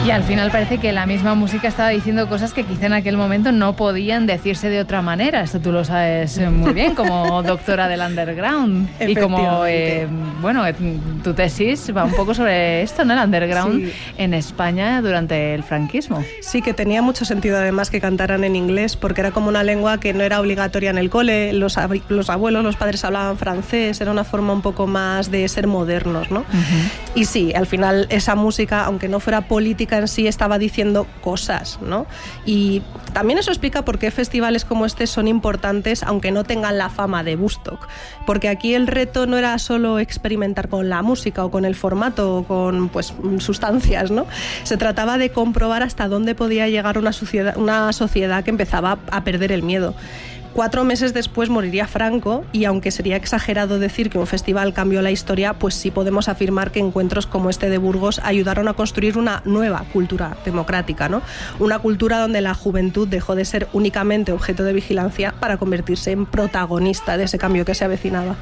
Y al final parece que la misma música estaba diciendo cosas que quizá en aquel momento no podían decirse de otra manera. Esto tú lo sabes muy bien, como doctora del underground. Y como, tu tesis va un poco sobre esto, ¿no? El underground en España durante el franquismo. Sí, que tenía mucho sentido además que cantaran en inglés, porque era como una lengua que no era obligatoria en el cole. Los abuelos, los padres hablaban francés, era una forma un poco más de ser modernos, ¿no? Uh-huh. Y sí, al final esa música, aunque no fuera política en sí, estaba diciendo cosas, ¿no? Y también eso explica por qué festivales como este son importantes, aunque no tengan la fama de Woodstock, porque aquí el reto no era solo experimentar con la música o con el formato o con sustancias, ¿no? Se trataba de comprobar hasta dónde podía llegar una sociedad que empezaba a perder el miedo. 4 meses después moriría Franco y aunque sería exagerado decir que un festival cambió la historia, pues sí podemos afirmar que encuentros como este de Burgos ayudaron a construir una nueva cultura democrática, ¿no? Una cultura donde la juventud dejó de ser únicamente objeto de vigilancia para convertirse en protagonista de ese cambio que se avecinaba.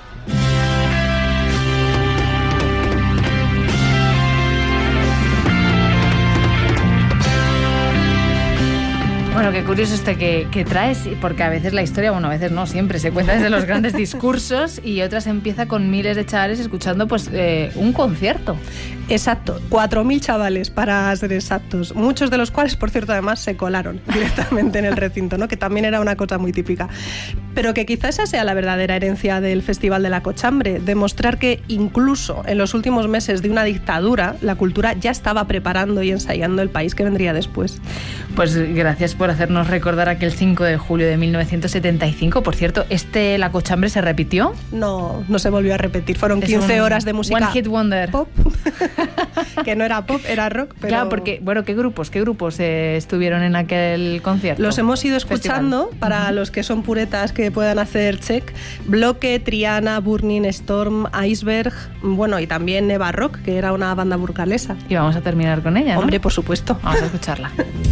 Bueno, qué curioso que traes, porque a veces la historia, a veces no, siempre se cuenta desde los grandes discursos y otras empieza con miles de chavales escuchando un concierto. Exacto, 4.000 chavales para ser exactos, muchos de los cuales, por cierto, además se colaron directamente en el recinto, ¿no? Que también era una cosa muy típica. Pero que quizá esa sea la verdadera herencia del Festival de la Cochambre, demostrar que incluso en los últimos meses de una dictadura, la cultura ya estaba preparando y ensayando el país que vendría después. Pues gracias por hacernos recordar aquel 5 de julio de 1975. Por cierto, ¿la Cochambre se repitió? No se volvió a repetir. Fueron 15 horas de música. One hit wonder. Pop. Que no era pop, era rock. Pero... Claro, porque, ¿qué grupos estuvieron en aquel concierto? Los hemos ido escuchando festival. Para los que son puretas que puedan hacer check. Bloque, Triana, Burning Storm, Iceberg, y también Neva Rock, que era una banda burgalesa. Y vamos a terminar con ella, ¿no? Hombre, por supuesto. Vamos a escucharla.